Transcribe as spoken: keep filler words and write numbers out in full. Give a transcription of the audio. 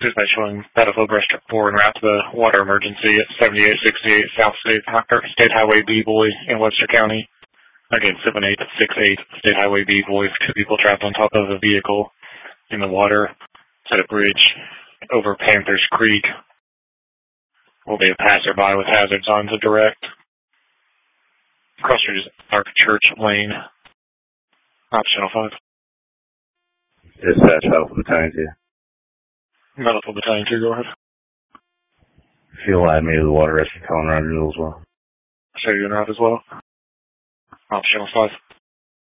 Dispatch showing Battlefield Restaurant four en route to the water emergency at seventy-eight sixty-eight South State, State Highway B, Boy in Webster County. Again, seven eight six eight State Highway B, Boy. Two people trapped on top of a vehicle in the water at a bridge over Panthers Creek. Will be a passerby with hazards on to direct. Cross Street is Ark Church Lane. Optional five. Dispatch, Battlefield Battalion two. Battlefield Battalion two, go ahead. Fuel add me to the water rescue calling around as well. So you're in route as well. Optional five.